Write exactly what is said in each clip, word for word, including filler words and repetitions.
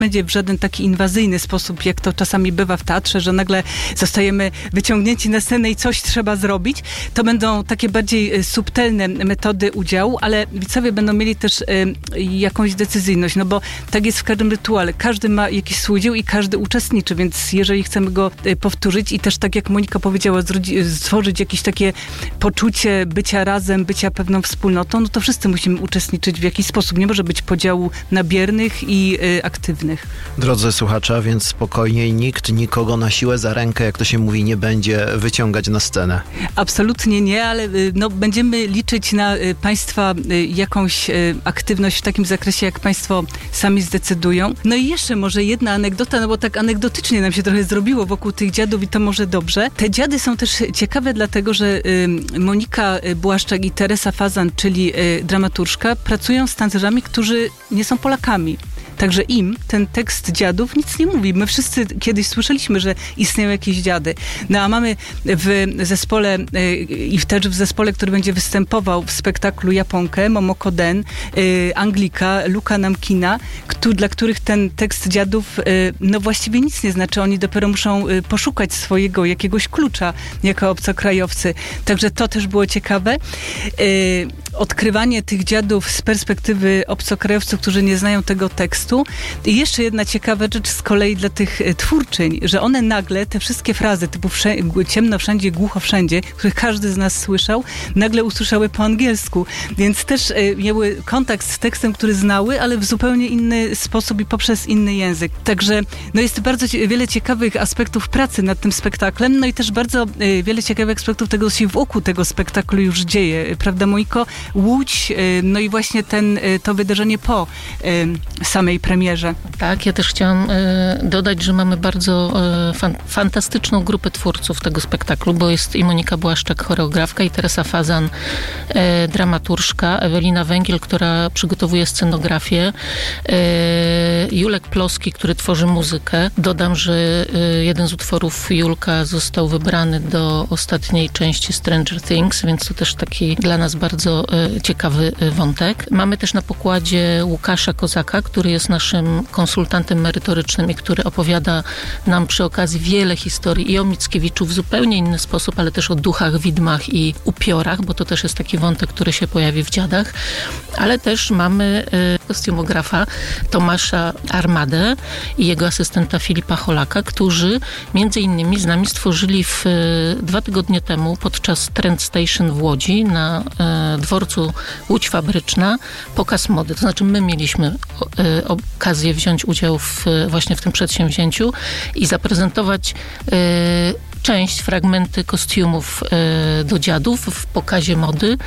będzie w żaden taki inwazyjny sposób, jak to czasami bywa w teatrze, że nagle zostajemy wyciągnięci na scenę i coś trzeba zrobić. To będą takie bardziej subtelne metody udziału, ale widzowie będą mieli też y, jakąś decyzyjność, no bo tak jest w każdym rytuale. Każdy ma jakiś swój udział i każdy uczestniczy, więc jeżeli chcemy go y, powtórzyć i też tak jak Monika powiedziała, zrodzi, stworzyć jakieś takie poczucie bycia razem, bycia pewną wspólnotą, no to wszyscy musimy uczestniczyć w jakiś sposób. Nie może być podziału na biernych i y, aktywnych. Drodzy słuchacze, więc spokojniej, nikt nikogo na siłę za rękę, jak to się mówi, nie będzie wyciągać na scenę. Absolutnie nie, ale no, będziemy liczyć na y, Państwa y, jakąś y, aktywność w takim zakresie, jak Państwo sami zdecydują. No i jeszcze może jedna anegdota, no bo tak anegdotycznie nam się trochę zrobiło wokół tych dziadów i to może dobrze. Te dziady są też ciekawe, dlatego że y, Monika Błaszczak i Teresa Fazan, czyli y, dramaturżka, pracują z tancerzami, którzy nie są Polakami. Także im ten tekst dziadów nic nie mówi. My wszyscy kiedyś słyszeliśmy, że istnieją jakieś dziady. No a mamy w zespole i też w zespole, który będzie występował w spektaklu Japonkę, Momoko Den, Anglika, Luka Namkina, który, dla których ten tekst dziadów no właściwie nic nie znaczy. Oni dopiero muszą poszukać swojego jakiegoś klucza jako obcokrajowcy. Także to też było ciekawe. Odkrywanie tych dziadów z perspektywy obcokrajowców, którzy nie znają tego tekstu. I jeszcze jedna ciekawa rzecz z kolei dla tych twórczyń, że one nagle, te wszystkie frazy typu wszędzie, ciemno wszędzie, głucho wszędzie, których każdy z nas słyszał, nagle usłyszały po angielsku. Więc też y, miały kontakt z tekstem, który znały, ale w zupełnie inny sposób i poprzez inny język. Także no jest bardzo cie- wiele ciekawych aspektów pracy nad tym spektaklem, no i też bardzo y, wiele ciekawych aspektów tego, co się wokół tego spektaklu już dzieje. Prawda, Moniko? Łódź, y, no i właśnie ten, y, to wydarzenie po y, samej premierze. Tak, ja też chciałam y, dodać, że mamy bardzo y, fan, fantastyczną grupę twórców tego spektaklu, bo jest i Monika Błaszczak, choreografka, i Teresa Fazan, y, dramaturżka, Ewelina Węgiel, która przygotowuje scenografię, y, Julek Ploski, który tworzy muzykę. Dodam, że y, jeden z utworów Julka został wybrany do ostatniej części Stranger Things, więc to też taki dla nas bardzo y, ciekawy y, wątek. Mamy też na pokładzie Łukasza Kozaka, który jest naszym konsultantem merytorycznym i który opowiada nam przy okazji wiele historii i o Mickiewiczu w zupełnie inny sposób, ale też o duchach, widmach i upiorach, bo to też jest taki wątek, który się pojawi w dziadach. Ale też mamy y, kostiumografa Tomasza Armadę i jego asystenta Filipa Holaka, którzy między innymi z nami stworzyli w, y, dwa tygodnie temu podczas Trend Station w Łodzi na y, dworcu Łódź Fabryczna pokaz mody. To znaczy my mieliśmy y, okazję wziąć udział w, właśnie w tym przedsięwzięciu i zaprezentować y, część, fragmenty kostiumów y, do dziadów w pokazie mody. Y,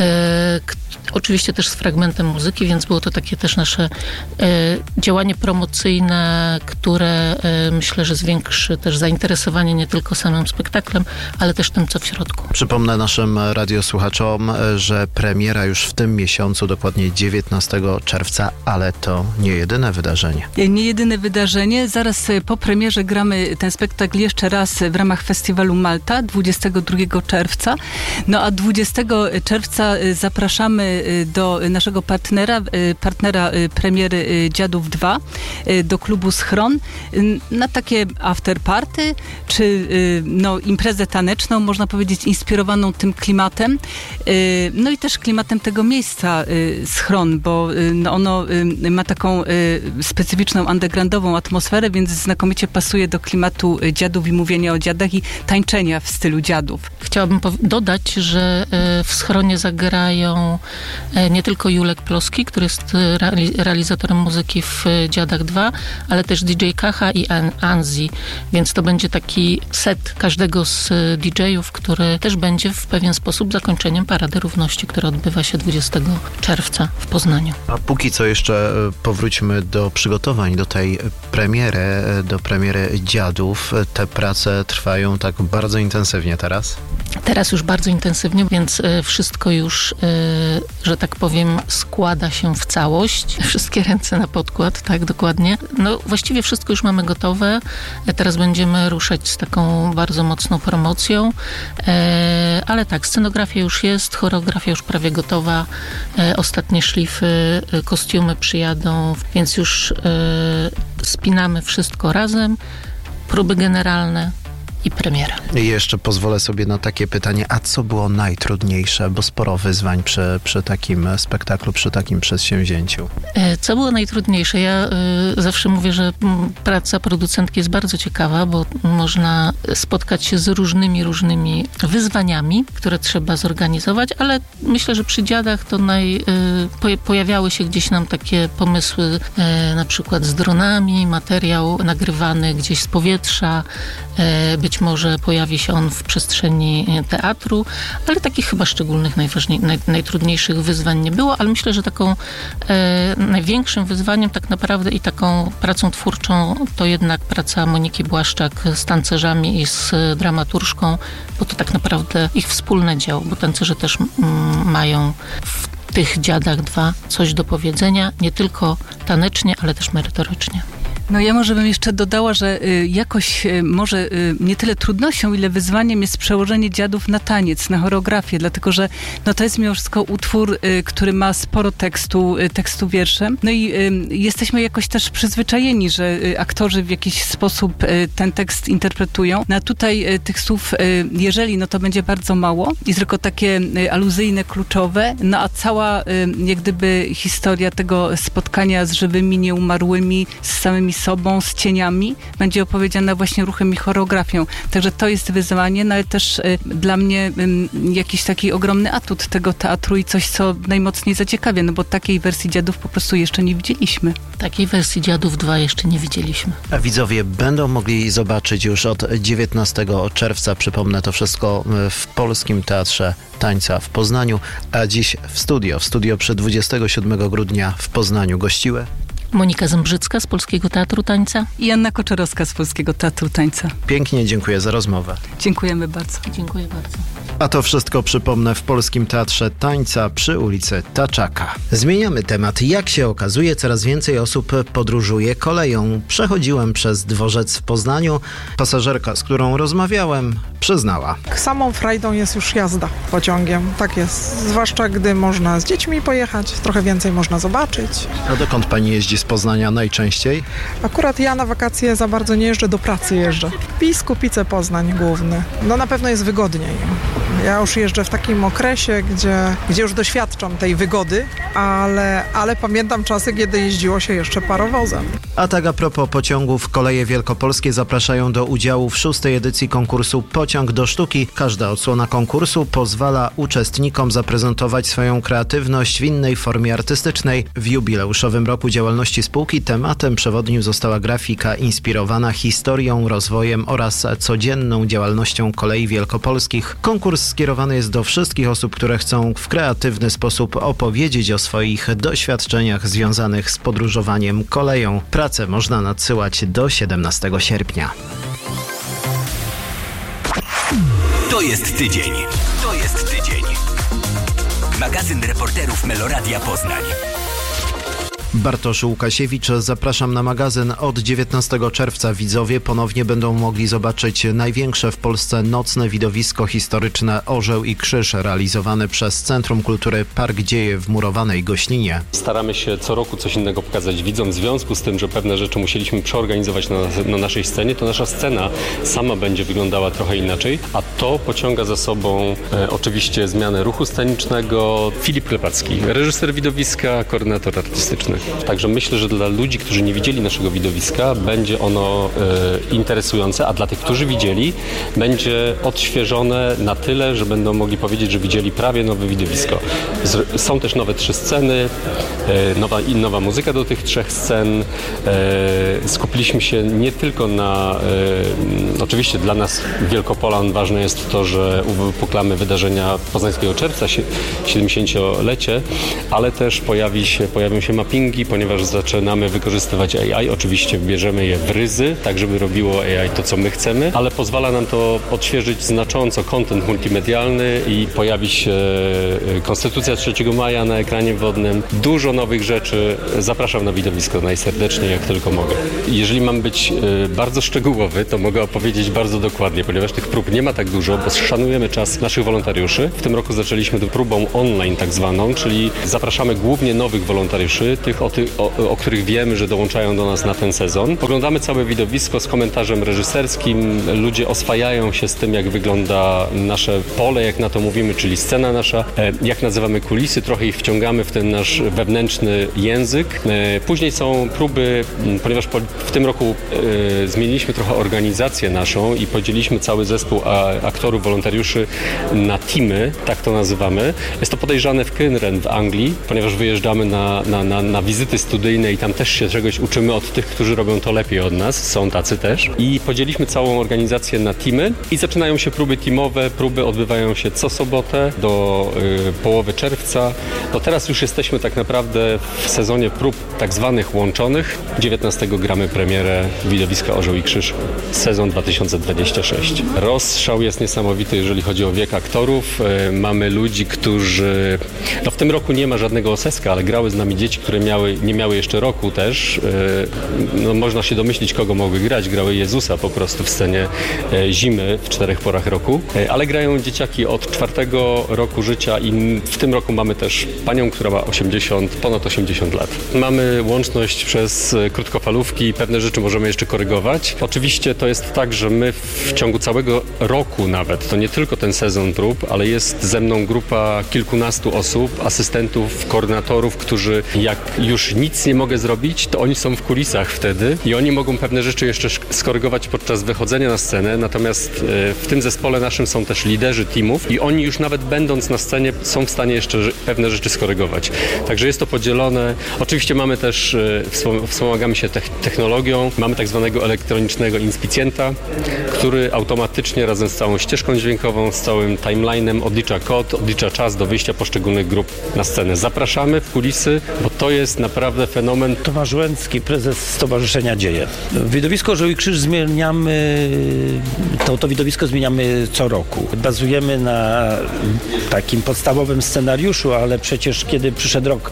k- oczywiście też z fragmentem muzyki, więc było to takie też nasze y, działanie promocyjne, które y, myślę, że zwiększy też zainteresowanie nie tylko samym spektaklem, ale też tym, co w środku. Przypomnę naszym radiosłuchaczom, że premiera już w tym miesiącu, dokładnie dziewiętnastego czerwca, ale to nie jedyne wydarzenie. Nie jedyne wydarzenie. Zaraz po premierze gramy ten spektakl jeszcze raz w ramach festiwalu Malta dwudziestego drugiego czerwca. No a dwudziestego czerwca zapraszamy do naszego partnera, partnera premiery Dziadów dwa, do klubu Schron na takie after party, czy no, imprezę taneczną, można powiedzieć, inspirowaną tym klimatem. No i też klimatem tego miejsca Schron, bo no, ono ma taką specyficzną undergroundową atmosferę, więc znakomicie pasuje do klimatu dziadów i mówienia o dziadach i tańczenia w stylu dziadów. Chciałabym dodać, że w Schronie zagrają nie tylko Julek Ploski, który jest realizatorem muzyki w Dziadach dwa, ale też D J Kacha i Anzi, więc to będzie taki set każdego z D J-ów, który też będzie w pewien sposób zakończeniem Parady Równości, która odbywa się dwudziestego czerwca w Poznaniu. A póki co jeszcze powróćmy do przygotowań, do tej premiery, do premiery Dziadów. Te prace trwają tak bardzo intensywnie teraz? Teraz już bardzo intensywnie, więc wszystko już, że tak powiem, składa się w całość. Wszystkie ręce na podkład, tak, dokładnie. No właściwie wszystko już mamy gotowe. Teraz będziemy ruszać z taką bardzo mocną promocją, ale tak, scenografia już jest, choreografia już prawie gotowa, ostatnie szlify, kostiumy przyjadą, więc już spinamy wszystko razem, próby generalne i premiera. I jeszcze pozwolę sobie na takie pytanie, a co było najtrudniejsze, bo sporo wyzwań przy, przy takim spektaklu, przy takim przedsięwzięciu? Co było najtrudniejsze? Ja y, zawsze mówię, że m, praca producentki jest bardzo ciekawa, bo można spotkać się z różnymi, różnymi wyzwaniami, które trzeba zorganizować, ale myślę, że przy Dziadach to naj, y, po, pojawiały się gdzieś nam takie pomysły, y, na przykład z dronami, materiał nagrywany gdzieś z powietrza, y, być może pojawi się on w przestrzeni teatru, ale takich chyba szczególnych, najważniej, naj, najtrudniejszych wyzwań nie było, ale myślę, że taką e, największym wyzwaniem tak naprawdę i taką pracą twórczą to jednak praca Moniki Błaszczak z tancerzami i z dramaturżką, bo to tak naprawdę ich wspólne dzieło, bo tancerze też mm, mają w tych Dziadach dwa coś do powiedzenia, nie tylko tanecznie, ale też merytorycznie. No ja może bym jeszcze dodała, że y, jakoś y, może y, nie tyle trudnością, ile wyzwaniem jest przełożenie Dziadów na taniec, na choreografię, dlatego że no, to jest mimo wszystko utwór, y, który ma sporo tekstu, y, tekstu wierszem. No i y, jesteśmy jakoś też przyzwyczajeni, że y, aktorzy w jakiś sposób y, ten tekst interpretują. No a tutaj y, tych słów, y, jeżeli, no to będzie bardzo mało. Jest tylko takie y, aluzyjne, kluczowe, no a cała y, jak gdyby historia tego spotkania z żywymi, nieumarłymi, z samymi sobą, z cieniami, będzie opowiedziana właśnie ruchem i choreografią. Także to jest wyzwanie, no ale też y, dla mnie y, jakiś taki ogromny atut tego teatru i coś, co najmocniej zaciekawia, no bo takiej wersji Dziadów po prostu jeszcze nie widzieliśmy. Takiej wersji Dziadów dwa jeszcze nie widzieliśmy. A widzowie będą mogli zobaczyć już od dziewiętnastego czerwca, przypomnę to wszystko, w Polskim Teatrze Tańca w Poznaniu, a dziś w studio, w studio przy dwudziestego siódmego grudnia w Poznaniu gościły Monika Zembrzycka z Polskiego Teatru Tańca i Anna Koczorowska z Polskiego Teatru Tańca. Pięknie dziękuję za rozmowę. Dziękujemy bardzo. Dziękuję bardzo. A to wszystko, przypomnę, w Polskim Teatrze Tańca przy ulicy Taczaka. Zmieniamy temat. Jak się okazuje, coraz więcej osób podróżuje koleją. Przechodziłem przez dworzec w Poznaniu. Pasażerka, z którą rozmawiałem, przyznała. Samą frajdą jest już jazda pociągiem. Tak jest. Zwłaszcza gdy można z dziećmi pojechać, trochę więcej można zobaczyć. A dokąd pani jeździ z Poznania najczęściej? Akurat ja na wakacje za bardzo nie jeżdżę, do pracy jeżdżę. Biskupice Poznań główny. No na pewno jest wygodniej. Ja już jeżdżę w takim okresie, gdzie, gdzie już doświadczam tej wygody, ale, ale pamiętam czasy, kiedy jeździło się jeszcze parowozem. A tak a propos pociągów, Koleje Wielkopolskie zapraszają do udziału w szóstej edycji konkursu Pociąg do Sztuki. Każda odsłona konkursu pozwala uczestnikom zaprezentować swoją kreatywność w innej formie artystycznej. W jubileuszowym roku działalności spółki tematem przewodnim została grafika inspirowana historią, rozwojem oraz codzienną działalnością Kolei Wielkopolskich. Konkurs skierowany jest do wszystkich osób, które chcą w kreatywny sposób opowiedzieć o swoich doświadczeniach związanych z podróżowaniem koleją. Pracę można nadsyłać do siedemnastego sierpnia. To jest tydzień. To jest tydzień. Magazyn reporterów Meloradia Poznań. Bartosz Łukasiewicz, zapraszam na magazyn. Od dziewiętnastego czerwca widzowie ponownie będą mogli zobaczyć największe w Polsce nocne widowisko historyczne Orzeł i Krzyż, realizowane przez Centrum Kultury Park Dzieje w Murowanej Goślinie. Staramy się co roku coś innego pokazać widzom. W związku z tym, że pewne rzeczy musieliśmy przeorganizować na, na naszej scenie, to nasza scena sama będzie wyglądała trochę inaczej, a to pociąga za sobą e, oczywiście zmianę ruchu scenicznego. Filip Klepacki, reżyser widowiska, koordynator artystyczny. Także myślę, że dla ludzi, którzy nie widzieli naszego widowiska, będzie ono e, interesujące, a dla tych, którzy widzieli, będzie odświeżone na tyle, że będą mogli powiedzieć, że widzieli prawie nowe widowisko. Z, są też nowe trzy sceny, e, nowa, i nowa muzyka do tych trzech scen. E, skupiliśmy się nie tylko na... E, oczywiście dla nas Wielkopolan ważne jest to, że uwypuklamy wydarzenia Poznańskiego Czerwca, siedemdziesięciolecie, ale też pojawi się, pojawią się mappingi, ponieważ zaczynamy wykorzystywać A I. Oczywiście bierzemy je w ryzy, tak żeby robiło A I to, co my chcemy, ale pozwala nam to odświeżyć znacząco content multimedialny i pojawi się Konstytucja trzeciego maja na ekranie wodnym. Dużo nowych rzeczy. Zapraszam na widowisko najserdeczniej, jak tylko mogę. Jeżeli mam być bardzo szczegółowy, to mogę opowiedzieć bardzo dokładnie, ponieważ tych prób nie ma tak dużo, bo szanujemy czas naszych wolontariuszy. W tym roku zaczęliśmy próbą online tak zwaną, czyli zapraszamy głównie nowych wolontariuszy, tych, tych, o, ty, o, o których wiemy, że dołączają do nas na ten sezon. Oglądamy całe widowisko z komentarzem reżyserskim. Ludzie oswajają się z tym, jak wygląda nasze pole, jak na to mówimy, czyli scena nasza, jak nazywamy kulisy, trochę ich wciągamy w ten nasz wewnętrzny język. Później są próby, ponieważ w tym roku e, zmieniliśmy trochę organizację naszą i podzieliliśmy cały zespół a, aktorów, wolontariuszy na teamy, tak to nazywamy. Jest to podejrzane w Kynren w Anglii, ponieważ wyjeżdżamy na, na, na, na wizyty studyjne i tam też się czegoś uczymy od tych, którzy robią to lepiej od nas. Są tacy też. I podzieliliśmy całą organizację na teamy i zaczynają się próby teamowe. Próby odbywają się co sobotę do y, połowy czerwca. No teraz już jesteśmy tak naprawdę w sezonie prób tak zwanych łączonych. dziewiętnastego gramy premierę widowiska Orzeł i Krzyż, sezon dwa tysiące dwudziesty szósty. Rozstrzał jest niesamowity, jeżeli chodzi o wiek aktorów. E, mamy ludzi, którzy... No w tym roku nie ma żadnego oseska, ale grały z nami dzieci, które miały, nie miały jeszcze roku też. E, no można się domyślić, kogo mogły grać. Grały Jezusa po prostu w scenie e, zimy w czterech porach roku. E, ale grają dzieciaki od czwartego roku życia i w tym roku mamy też panią, która ma osiemdziesiąt, ponad osiemdziesiąt lat. Mamy łączność przez krótkofalówki, pewne rzeczy możemy jeszcze korygować. Oczywiście to jest tak, że my w ciągu całego roku nawet, to nie tylko ten sezon prób, ale jest ze mną grupa kilkunastu osób, asystentów, koordynatorów, którzy jak już nic nie mogę zrobić, to oni są w kulisach wtedy i oni mogą pewne rzeczy jeszcze skorygować podczas wychodzenia na scenę, natomiast w tym zespole naszym są też liderzy teamów i oni już nawet będąc na scenie są w stanie jeszcze pewne rzeczy skorygować. Także jest to podzielone. Oczywiście mamy też, wspomagamy się technologią, mamy tak zwanego elektronicznego inspicjenta, który automatycznie razem z całą ścieżką dźwiękową, z całym timeline'em odlicza kod, odlicza czas do wyjścia poszczególnych grup na scenę. Zapraszamy w kulisy, bo to jest naprawdę fenomen. Tomasz Łęcki, prezes Stowarzyszenia Dzieje. Widowisko Orzeł i Krzyż zmieniamy, to, to widowisko zmieniamy co roku. Bazujemy na takim podstawowym scenariuszu, ale przecież kiedy przyszedł rok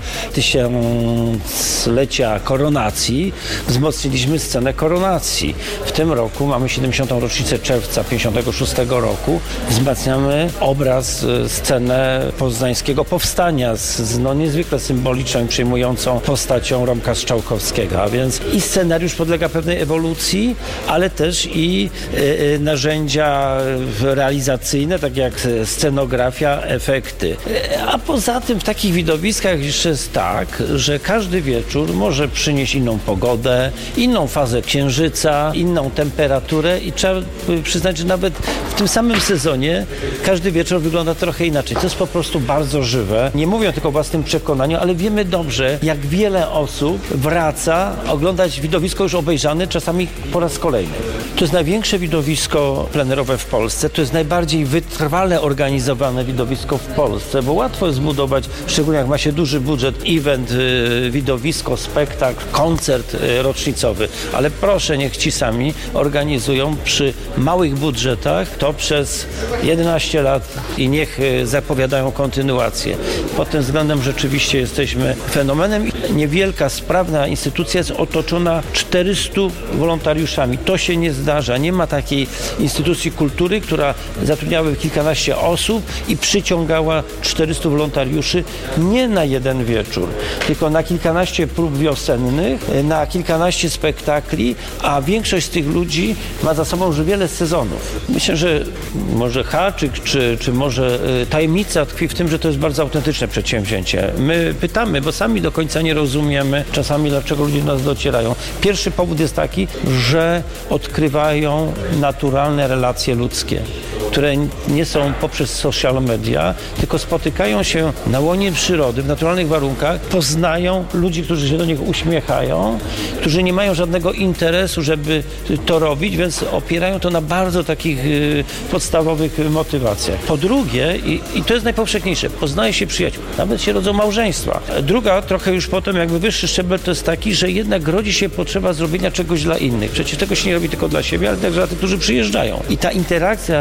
tysiąclecia koronacji, wzmocniliśmy scenę koronacji. W tym roku mamy siedemdziesiątą rocznicę czerwca pięćdziesiątego szóstego roku. Wzmacniamy obraz, scenę poznańskiego powstania z, z no, niezwykle symboliczną i przejmującą postacią Romka Strzałkowskiego. A więc i scenariusz podlega pewnej ewolucji, ale też i y, narzędzia realizacyjne, tak jak scenografia, efekty. A poza tym w takich widowiskach jeszcze jest tak, że każdy wieczór może przynieść inną pogodę, inną fazę księżyca, inną temperaturę i trzeba przyznać, że nawet w tym samym sezonie każdy wieczór wygląda trochę inaczej. To jest po prostu bardzo żywe. Nie mówię tylko o własnym przekonaniu, ale wiemy dobrze, jak wiele osób wraca oglądać widowisko już obejrzane, czasami po raz kolejny. To jest największe widowisko plenerowe w Polsce, to jest najbardziej wytrwale organizowane widowisko w Polsce, bo łatwo jest zbudować, szczególnie jak ma się duży budżet, event, y, widowisko, spektakl, koncert y, rocznicowy, ale proszę, niech ci sami organizują przy małych budżetach to przez jedenaście lat i niech y, zapowiadają kontynuację. Pod tym względem rzeczywiście jesteśmy fenomenem. Niewielka, sprawna instytucja jest otoczona czterystu wolontariuszami. To się nie zdarza. Nie ma takiej instytucji kultury, która zatrudniałaby kilkanaście osób i przyciągała czterystu wolontariuszy nie na jeden wieczór, tylko na kilkanaście prób wiosennych, na kilkanaście spektakli, a większość z tych ludzi ma za sobą już wiele sezonów. Myślę, że może haczyk, czy, czy może tajemnica tkwi w tym, że to jest bardzo autentyczne przedsięwzięcie. My pytamy, bo sami do końca nie rozumiemy czasami, dlaczego ludzie do nas docierają. Pierwszy powód jest taki, że odkrywają naturalne relacje ludzkie, które nie są poprzez social media, tylko spotykają się na łonie przyrody, w naturalnych warunkach, poznają ludzi, którzy się do nich uśmiechają, którzy nie mają żadnego interesu, żeby to robić, więc opierają to na bardzo takich y, podstawowych motywacjach. Po drugie, i, i to jest najpowszechniejsze, poznaje się przyjaciół, nawet się rodzą małżeństwa. Druga, trochę już potem jakby wyższy szczebel, to jest taki, że jednak rodzi się potrzeba zrobienia czegoś dla innych. Przecież tego się nie robi tylko dla siebie, ale także dla tych, którzy przyjeżdżają. I ta interakcja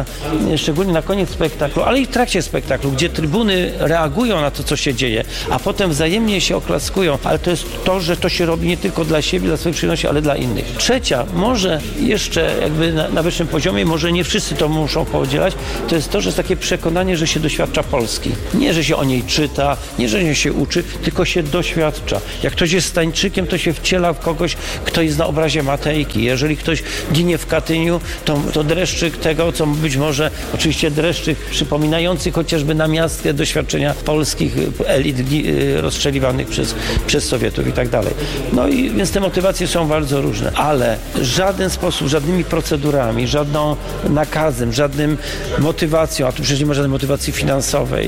szczególnie na koniec spektaklu, ale i w trakcie spektaklu, gdzie trybuny reagują na to, co się dzieje, a potem wzajemnie się oklaskują, ale to jest to, że to się robi nie tylko dla siebie, dla swojej przyjemności, ale dla innych. Trzecia, może jeszcze jakby na, na wyższym poziomie, może nie wszyscy to muszą podzielać, to jest to, że jest takie przekonanie, że się doświadcza Polski. Nie, że się o niej czyta, nie, że się uczy, tylko się doświadcza. Jak ktoś jest stańczykiem, to się wciela w kogoś, kto jest na obrazie Matejki. Jeżeli ktoś ginie w Katyniu, to, to dreszczyk tego, co być może, oczywiście dreszczyk przypominający chociażby namiastkę doświadczenia polskich elit rozstrzeliwanych przez, przez Sowietów i tak dalej. No i więc te motywacje są bardzo różne, ale w żaden sposób, żadnymi procedurami, żadną nakazem, żadnym motywacją, a tu przecież nie ma żadnej motywacji finansowej,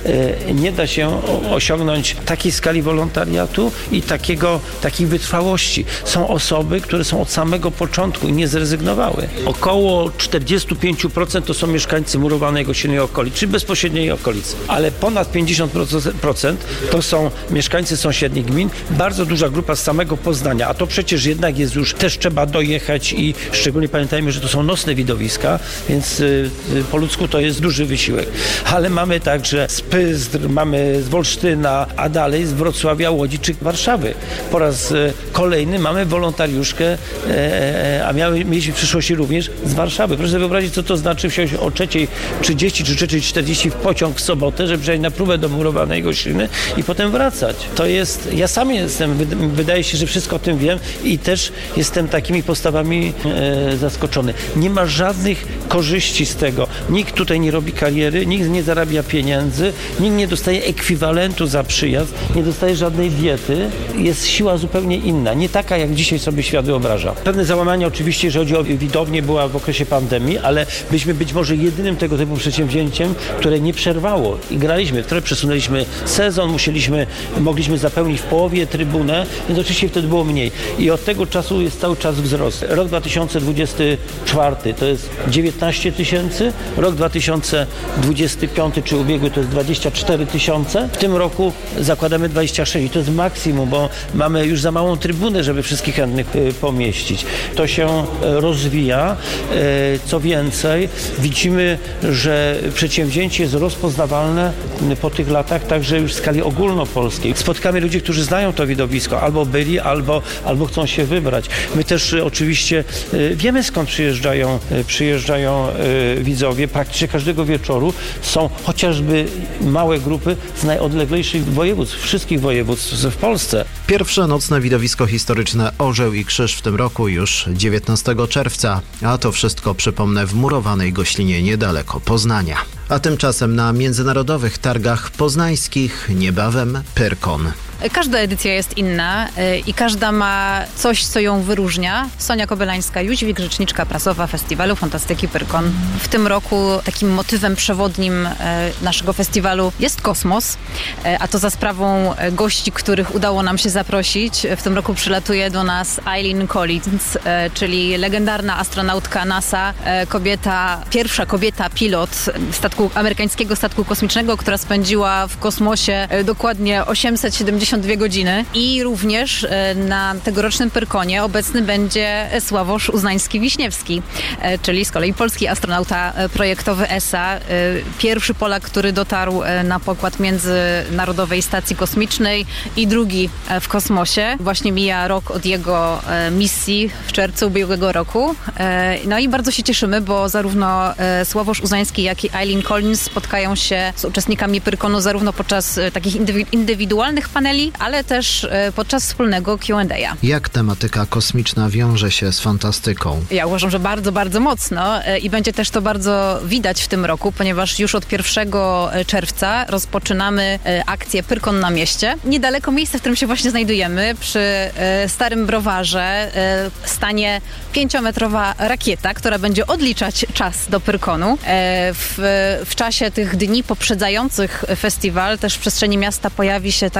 nie da się osiągnąć takiej skali wolontariatu i takiego, takiej wytrwałości. Są osoby, które są od samego początku i nie zrezygnowały. Około czterdzieści pięć procent to są mieszkańcy murowanej Gościennej okolicy, czy bezpośredniej okolicy, ale ponad pięćdziesiąt procent to są mieszkańcy sąsiednich gmin, bardzo duża grupa z samego Poznania, a to przecież jednak jest już, też trzeba dojechać i szczególnie pamiętajmy, że to są nocne widowiska, więc y, po ludzku to jest duży wysiłek. Ale mamy także z Pyzdr, mamy z Wolsztyna, a dalej z Wrocławia, Łodzi czy Warszawy. Po raz y, kolejny mamy wolontariuszkę, y, a miały, mieliśmy w przyszłości również z Warszawy. Proszę sobie wyobrazić, co to znaczy wsiąść o trzeciej trzydzieści czy trzeciej czterdzieści w pociąg w sobotę, żeby przyjechać na próbę do murowanej Gościny i potem wracać. To jest, ja sam jestem, wydaje się, że wszystko o tym wiem i też jestem takimi postawami e, zaskoczony. Nie ma żadnych korzyści z tego. Nikt tutaj nie robi kariery, nikt nie zarabia pieniędzy, nikt nie dostaje ekwiwalentu za przyjazd, nie dostaje żadnej diety. Jest siła zupełnie inna, nie taka, jak dzisiaj sobie świat wyobraża. Pewne załamanie oczywiście, jeżeli chodzi o widownię, była w okresie pandemii, ale byliśmy być może jedynym tego typu przedsięwzięciem, które nie przerwało i graliśmy. Wtedy przesunęliśmy sezon, musieliśmy, mogliśmy zapełnić w połowie trybunę, więc oczywiście wtedy było mniej. I od tego czasu jest cały czas wzrost. Rok dwa tysiące dwudziesty czwarty to jest dziewiętnaście tysięcy, rok dwa tysiące dwudziesty piąty czy ubiegły to jest dwadzieścia cztery tysiące. W tym roku zakładamy dwadzieścia sześć i to jest maksimum, bo mamy już za małą trybunę, żeby wszystkich chętnych y, pomieścić. To się y, rozwija. Y, co więcej, widzimy, że przedsięwzięcie jest rozpoznawalne y, po tych latach także już w skali ogólnopolskiej. Spotkamy ludzi, którzy znają to widowisko, albo byli, albo, albo chcą się wybrać. My też y, oczywiście y, wiemy, skąd przyjeżdżają, y, przyjeżdżają y, widzowie. Praktycznie każdego wieczoru są chociażby małe grupy z najodleglejszych województw, wszystkich województw w Polsce. Pierwsze nocne widowisko historyczne Orzeł i Krzyż w tym roku już dziewiętnastego czerwca, a to wszystko, przypomnę, w murowanej Goślinie niedaleko Poznania. A tymczasem na międzynarodowych targach poznańskich niebawem Pyrkon. Każda edycja jest inna i każda ma coś, co ją wyróżnia. Sonia Kobylańska-Jóźwik, rzeczniczka prasowa Festiwalu Fantastyki Pyrkon. W tym roku takim motywem przewodnim naszego festiwalu jest kosmos, a to za sprawą gości, których udało nam się zaprosić. W tym roku przylatuje do nas Eileen Collins, czyli legendarna astronautka NASA, kobieta, pierwsza kobieta pilot statku, amerykańskiego statku kosmicznego, która spędziła w kosmosie dokładnie osiemset siedemdziesiąt dwie godziny i również na tegorocznym Pyrkonie obecny będzie Sławosz Uznański-Wiśniewski, czyli z kolei polski astronauta projektowy E S A, pierwszy Polak, który dotarł na pokład Międzynarodowej Stacji Kosmicznej i drugi w kosmosie. Właśnie mija rok od jego misji w czerwcu ubiegłego roku. No i bardzo się cieszymy, bo zarówno Sławosz Uznański, jak i Eileen Collins spotkają się z uczestnikami Pyrkonu zarówno podczas takich indywidualnych paneli, ale też podczas wspólnego Q and A. Jak tematyka kosmiczna wiąże się z fantastyką? Ja uważam, że bardzo, bardzo mocno i będzie też to bardzo widać w tym roku, ponieważ już od pierwszego czerwca rozpoczynamy akcję Pyrkon na mieście. Niedaleko miejsca, w którym się właśnie znajdujemy, przy Starym Browarze, stanie pięciometrowa rakieta, która będzie odliczać czas do Pyrkonu. W, w czasie tych dni poprzedzających festiwal też w przestrzeni miasta pojawi się taka interakcja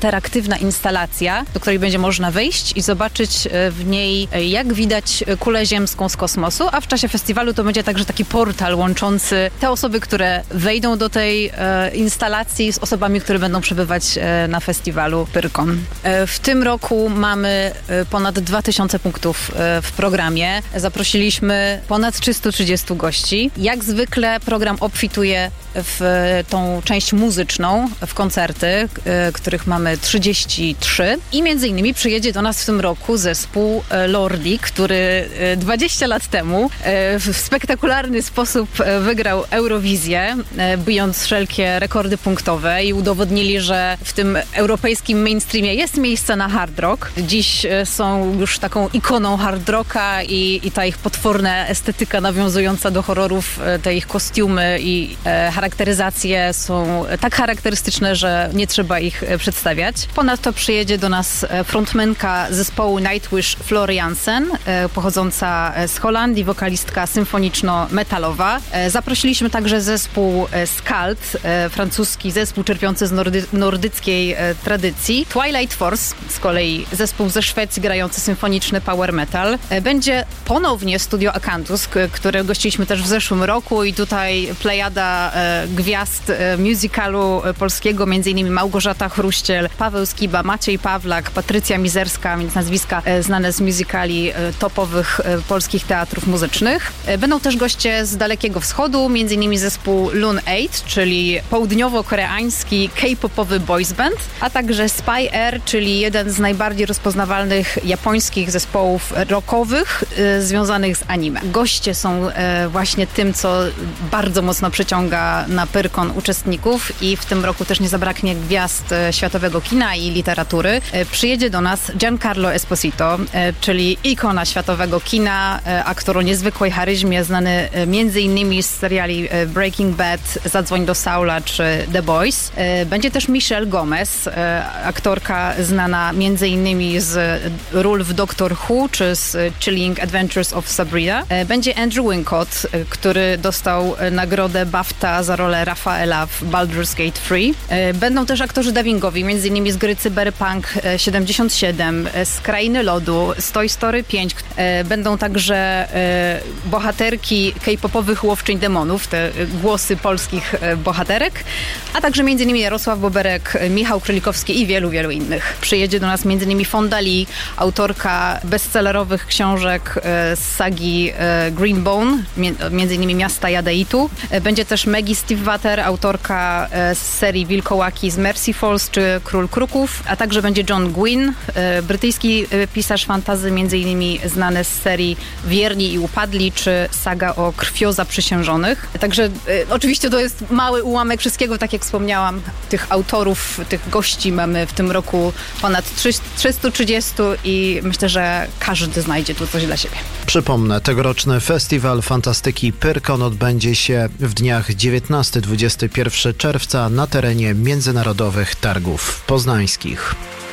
interaktywna instalacja, do której będzie można wejść i zobaczyć w niej, jak widać kulę ziemską z kosmosu, a w czasie festiwalu to będzie także taki portal łączący te osoby, które wejdą do tej e, instalacji z osobami, które będą przebywać e, na festiwalu Pyrkon. E, w tym roku mamy e, ponad dwa tysiące punktów e, w programie. Zaprosiliśmy ponad trzysta trzydzieści gości. Jak zwykle program obfituje w e, tą część muzyczną, w koncerty, e, których mamy trzydzieści trzy i między innymi przyjedzie do nas w tym roku zespół e, Lordi, który e, dwadzieścia lat temu e, w spektakularny sposób e, wygrał Eurowizję, e, bijąc wszelkie rekordy punktowe i udowodnili, że w tym europejskim mainstreamie jest miejsce na hard rock. Dziś e, są już taką ikoną hard rocka i, i ta ich potworna estetyka nawiązująca do horrorów, e, te ich kostiumy i e, charakteryzacje są tak charakterystyczne, że nie trzeba ich e, przedstawiać. Ponadto przyjedzie do nas frontmenka zespołu Nightwish Floor Jansen, e, pochodząca z Holandii, wokalistka symfoniczno-metalowa. E, zaprosiliśmy także zespół e, Skald, e, francuski zespół czerpiący z nordy, nordyckiej e, tradycji. Twilight Force, z kolei zespół ze Szwecji grający symfoniczny power metal. E, będzie ponownie Studio Akantus, k- które gościliśmy też w zeszłym roku i tutaj plejada e, gwiazd e, musicalu e, polskiego, między innymi Małgorzata Chruściel, Paweł Skiba, Maciej Pawlak, Patrycja Mizerska, więc nazwiska e, znane z musicali e, topowych e, polskich teatrów muzycznych. E, będą też goście z Dalekiego Wschodu, między innymi zespół Loon osiem, czyli południowo-koreański K-popowy boys band, a także Spy Air, czyli jeden z najbardziej rozpoznawalnych japońskich zespołów rockowych e, związanych z anime. Goście są e, właśnie tym, co bardzo mocno przyciąga na Pyrkon uczestników i w tym roku też nie zabraknie gwiazd e, światowego kina i literatury. E, przyjedzie do nas Giancarlo Esposito, e, czyli ikona światowego kina, e, aktor o niezwykłej charyzmie, znany e, między innymi z seriali e, Breaking Bad, Zadzwoń do Saula czy The Boys. E, będzie też Michelle Gomez, e, aktorka znana między innymi z ról w Doctor Who czy z Chilling Adventures of Sabrina. E, będzie Andrew Wincott, e, który dostał e, nagrodę BAFTA za rolę Rafaela w Baldur's Gate trzy. E, będą też aktorzy dubbingowi, między innymi z gry Cyberpunk e, siedemdziesiąt siedem, e, z Krainy Lodu, z Toy Story pięć. E, będą także e, bohaterki K-popowych Łowczyń Demonów, te e, głosy polskich e, bohaterek, a także między innymi Jarosław Boberek, e, Michał Krylikowski i wielu, wielu innych. Przyjedzie do nas między innymi Fonda Lee, autorka bestsellerowych książek e, z sagi e, Greenbone, między innymi Miasta Jadeitu. E, będzie też Maggie Stiefvater, autorka e, z serii Wilkołaki z Mercy Falls czy Król Kruków, a także będzie John Gwynn, e, brytyjski e, pisarz fantasy, między innymi znany z serii Wierni i Upadli czy saga o krwiozaprzysiężonych. Także e, oczywiście to jest mały ułamek wszystkiego, tak jak wspomniałam, tych autorów, tych gości mamy w tym roku ponad trzysta trzydzieści i myślę, że każdy znajdzie tu coś dla siebie. Przypomnę, tegoroczny Festiwal Fantastyki Pyrkon odbędzie się w dniach dziewiętnastego do dwudziestego pierwszego czerwca na terenie Międzynarodowych Targów Poznańskich.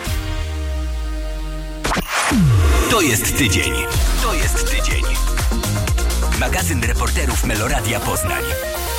To jest tydzień. To jest tydzień. Magazyn reporterów Meloradia Poznań.